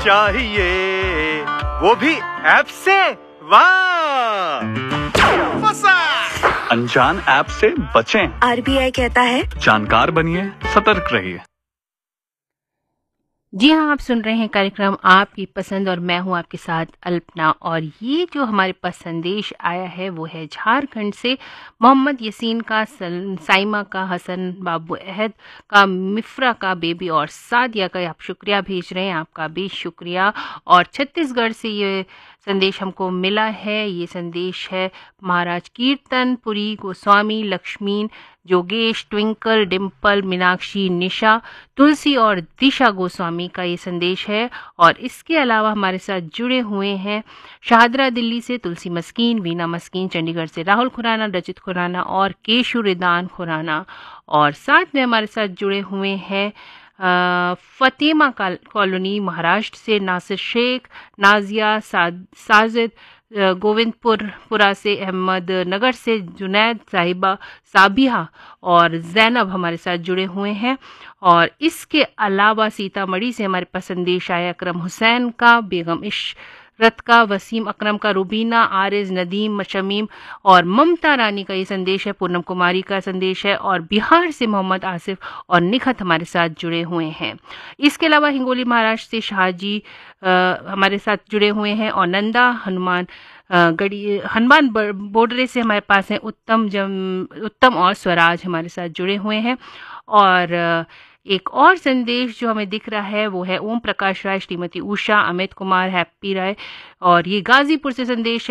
चाहिए वो भी ऐप से। वाह, फंसा। अनजान ऐप से बचें। आरबीआई कहता है जानकार बनिए, सतर्क रहिए। जी हाँ, आप सुन रहे हैं कार्यक्रम आपकी पसंद और मैं हूँ आपके साथ अल्पना। और ये जो हमारे पास संदेश आया है वो है झारखंड से मोहम्मद यसीन का, साइमा का, हसन बाबू अहद का, मिफ्रा का, बेबी और सादिया का। आप शुक्रिया भेज रहे हैं, आपका भी शुक्रिया। और छत्तीसगढ़ से ये संदेश हमको मिला है। ये संदेश है महाराज कीर्तनपुरी गोस्वामी, लक्ष्मीन, जोगेश, ट्विंकल, डिम्पल, मीनाक्षी, निशा, तुलसी और दिशा गोस्वामी का ये संदेश है। और इसके अलावा हमारे साथ जुड़े हुए हैं शाहदरा दिल्ली से तुलसी मस्कीन, वीना मस्कीन, चंडीगढ़ से राहुल खुराना, रचित खुराना और केशु रिदान खुराना। और साथ में हमारे साथ जुड़े हुए हैं फतेमा कॉलोनी महाराष्ट्र से नासिर शेख, नाजिया, साजिद, गोविंदपुरा से अहमद नगर से जुनैद, साहिबा, साबिहा और जैनब हमारे साथ जुड़े हुए हैं। और इसके अलावा सीतामढ़ी से हमारे पास संदेश आया अकरम हुसैन का, बेगम इशरत का, वसीम अकरम का, रुबीना, आरिज, नदीम, शमीम और ममता रानी का ये संदेश है। पूनम कुमारी का संदेश है। और बिहार से मोहम्मद आसिफ और निखत हमारे साथ जुड़े हुए हैं। इसके अलावा हिंगोली महाराष्ट्र से शाहजी हमारे साथ जुड़े हुए हैं। और नंदा हनुमान बोडरे से हमारे पास हैं उत्तम और स्वराज हमारे साथ जुड़े हुए हैं। और एक और संदेश जो हमें दिख रहा है वो है ओम प्रकाश राय, श्रीमती उषा, अमित कुमार, हैप्पी राय और ये गाजीपुर से संदेश